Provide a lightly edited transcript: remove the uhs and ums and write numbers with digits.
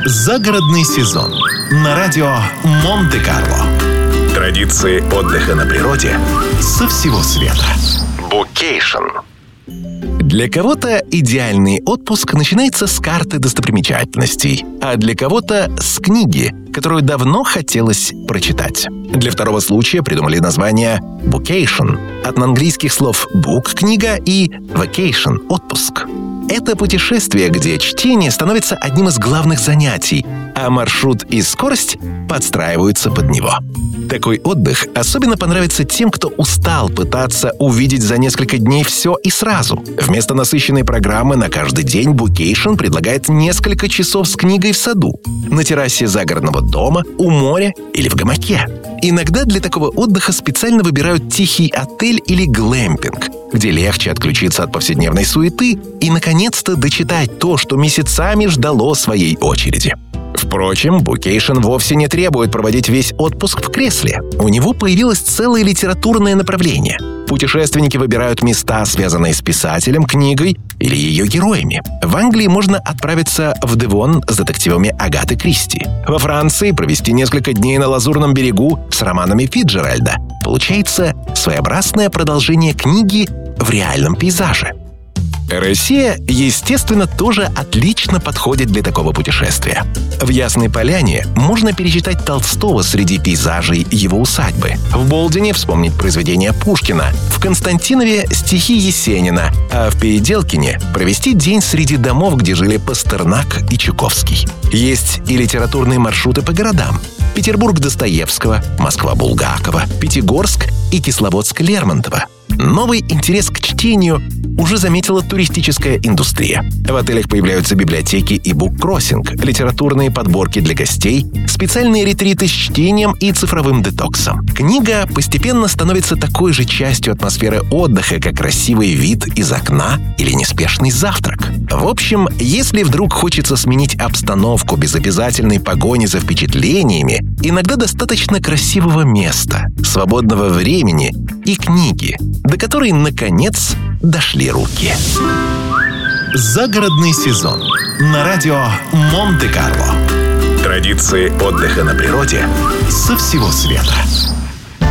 Загородный сезон на радио Монте-Карло. Традиции отдыха на природе со всего света. Букейшн. Для кого-то идеальный отпуск начинается с карты достопримечательностей, а для кого-то с книги, которую давно хотелось прочитать. Для второго случая придумали название «букейшн» от английских слов «book» — книга и «vacation» — отпуск. Это путешествие, где чтение становится одним из главных занятий, а маршрут и скорость подстраиваются под него. Такой отдых особенно понравится тем, кто устал пытаться увидеть за несколько дней все и сразу. Вместо насыщенной программы на каждый день Букейшн предлагает несколько часов с книгой в саду, на террасе загородного дома, у моря или в гамаке. Иногда для такого отдыха специально выбирают тихий отель или глэмпинг, где легче отключиться от повседневной суеты и, наконец-то, дочитать то, что месяцами ждало своей очереди. Впрочем, Букейшн вовсе не требует проводить весь отпуск в кресле. У него появилось целое литературное направление. Путешественники выбирают места, связанные с писателем, книгой или ее героями. В Англии можно отправиться в Девон с детективами Агаты Кристи. Во Франции провести несколько дней на Лазурном берегу с романами Фицджеральда. Получается своеобразное продолжение книги в реальном пейзаже. Россия, естественно, тоже отлично подходит для такого путешествия. В Ясной Поляне можно перечитать Толстого среди пейзажей его усадьбы. В Болдине вспомнить произведения Пушкина. В Константинове стихи Есенина. А в Переделкине провести день среди домов, где жили Пастернак и Чуковский. Есть и литературные маршруты по городам. Петербург Достоевского, Москва Булгакова, Пятигорск и Кисловодск Лермонтова. Новый интерес к чтению уже заметила туристическая индустрия. В отелях появляются библиотеки и буккроссинг, литературные подборки для гостей, специальные ретриты с чтением и цифровым детоксом. Книга постепенно становится такой же частью атмосферы отдыха, как красивый вид из окна или неспешный завтрак. В общем, если вдруг хочется сменить обстановку без обязательной погони за впечатлениями, иногда достаточно красивого места, свободного времени и книги, до которой, наконец, дошли руки. Загородный сезон на радио Монте-Карло. Традиции отдыха на природе со всего света.